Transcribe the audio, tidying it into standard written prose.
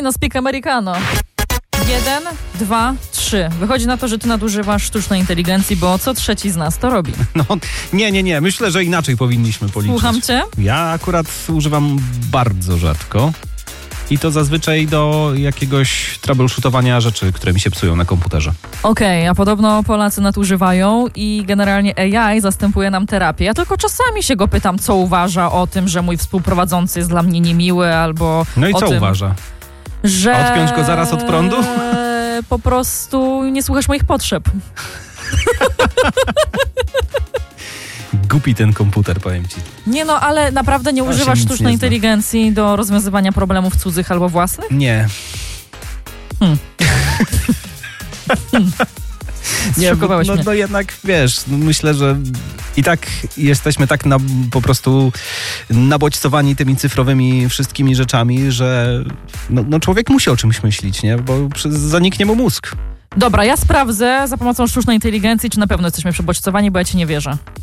no speak americano. 1, 2, 3. Wychodzi na to, że ty nadużywasz sztucznej inteligencji, bo co trzeci z nas to robi. No, nie. Myślę, że inaczej powinniśmy policzyć. Słucham cię? Ja akurat używam bardzo rzadko. I to zazwyczaj do jakiegoś troubleshootowania rzeczy, które mi się psują na komputerze. Okej, a podobno Polacy nadużywają i generalnie AI zastępuje nam terapię. Ja tylko czasami się go pytam, co uważa o tym, że mój współprowadzący jest dla mnie niemiły, albo No i o co tym, uważa? że... A odpiąć go zaraz od prądu? Po prostu nie słuchasz moich potrzeb. Głupi ten komputer, powiem ci. Nie no, ale naprawdę nie używasz nic sztucznej nie zna. inteligencji do rozwiązywania problemów cudzych albo własnych? Nie. Nie, Zszokowałeś mnie. no jednak wiesz, myślę, że i tak jesteśmy tak po prostu nabodźcowani tymi cyfrowymi wszystkimi rzeczami, że no człowiek musi o czymś myśleć, nie? Bo zaniknie mu mózg. Dobra, ja sprawdzę za pomocą sztucznej inteligencji, czy na pewno jesteśmy przebodźcowani, bo ja ci nie wierzę.